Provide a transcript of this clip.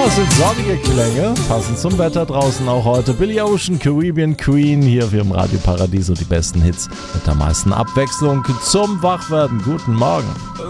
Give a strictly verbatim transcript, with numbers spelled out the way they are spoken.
das sind sonnige Klänge, passend zum Wetter draußen auch heute. Billy Ocean, Caribbean Queen, hier für im Radio Paradiso die besten Hits mit der meisten Abwechslung zum Wachwerden. Guten Morgen.